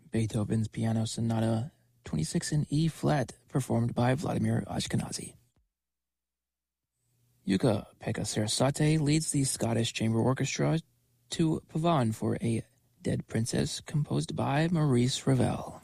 Beethoven's Piano Sonata 26 in E-flat, performed by Vladimir Ashkenazy. Jukka-Pekka Sarasate leads the Scottish Chamber Orchestra to Pavane for a Dead Princess, composed by Maurice Ravel.